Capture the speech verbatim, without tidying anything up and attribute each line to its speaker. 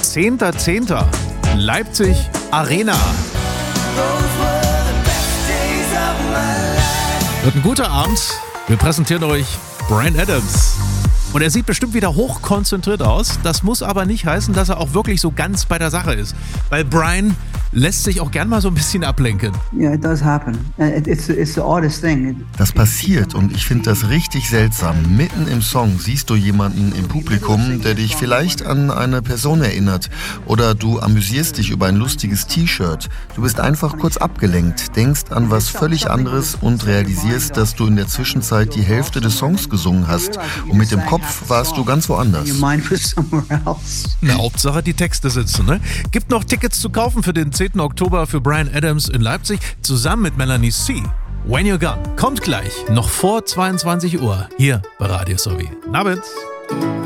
Speaker 1: zehnter zehnter Leipzig Arena. Wird ein guter Abend. Wir präsentieren euch Bryan Adams. Und er sieht bestimmt wieder hochkonzentriert aus. Das muss aber nicht heißen, dass er auch wirklich so ganz bei der Sache ist. Weil Bryan lässt sich auch gern mal so ein bisschen ablenken.
Speaker 2: Yeah, it does happen. It's, it's the oddest thing.
Speaker 3: Das passiert und ich finde das richtig seltsam. Mitten im Song siehst du jemanden im Publikum, der dich vielleicht an eine Person erinnert. Oder du amüsierst dich über ein lustiges T-Shirt. Du bist einfach kurz abgelenkt, denkst an was völlig anderes und realisierst, dass du in der Zwischenzeit die Hälfte des Songs gesungen hast. Und mit dem Kopf warst du ganz woanders.
Speaker 1: Na, Hauptsache die Texte sitzen, ne? Gibt noch Tickets zu kaufen für den zehnten Oktober für Bryan Adams in Leipzig, zusammen mit Melanie C. When You're Gone kommt gleich, noch vor zweiundzwanzig Uhr, hier bei Radio Sowie. Abend.